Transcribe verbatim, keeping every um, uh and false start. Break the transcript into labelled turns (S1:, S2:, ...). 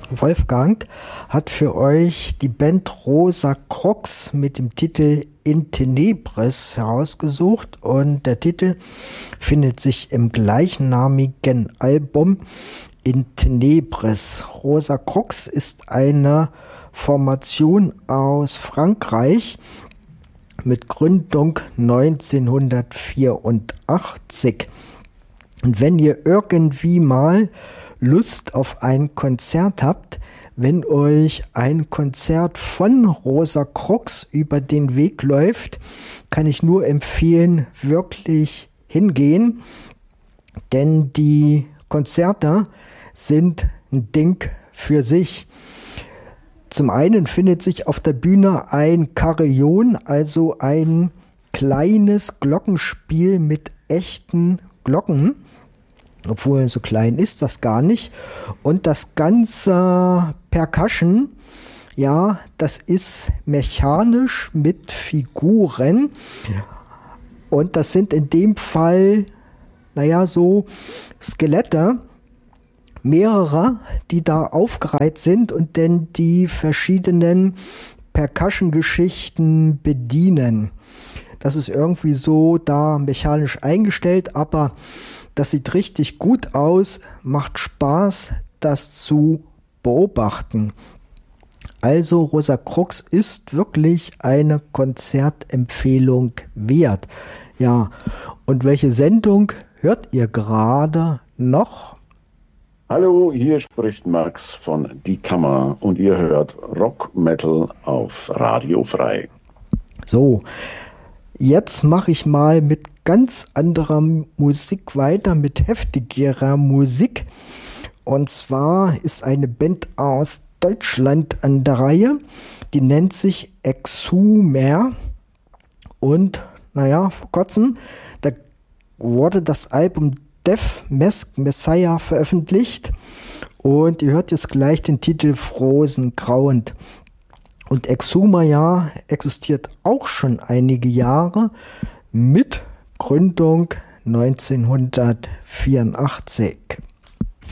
S1: Wolfgang hat für euch die Band Rosa Crox mit dem Titel In Tenebris herausgesucht und der Titel findet sich im gleichnamigen Album In Tenebris. Rosa Crox ist eine Formation aus Frankreich mit Gründung neunzehnhundertvierundachtzig. Und wenn ihr irgendwie mal Lust auf ein Konzert habt, wenn euch ein Konzert von Rosa Crox über den Weg läuft, kann ich nur empfehlen, wirklich hingehen, denn die Konzerte sind ein Ding für sich. Zum einen findet sich auf der Bühne ein Carillon, also ein kleines Glockenspiel mit echten Glocken. Obwohl so klein ist das gar nicht. Und das ganze Percussion, ja, das ist mechanisch mit Figuren. Und das sind in dem Fall, naja, so Skelette, mehrere, die da aufgereiht sind und dann die verschiedenen Percussion-Geschichten bedienen. Das ist irgendwie so da mechanisch eingestellt, aber das sieht richtig gut aus, macht Spaß, das zu beobachten. Also Rosa Crox ist wirklich eine Konzertempfehlung wert. Ja, und welche Sendung hört ihr gerade noch?
S2: Hallo, hier spricht Max von Die Kammer und ihr hört Rock Metal auf Radio Frei.
S1: So, jetzt mache ich mal mit ganz anderer Musik weiter, mit heftigerer Musik. Und zwar ist eine Band aus Deutschland an der Reihe, die nennt sich Exhumer. Und naja, vor kurzem, da wurde das Album Death Mask Messiah veröffentlicht. Und ihr hört jetzt gleich den Titel Frozen Grauend. Und Exhumer, ja, existiert auch schon einige Jahre mit Gründung neunzehnhundertvierundachtzig.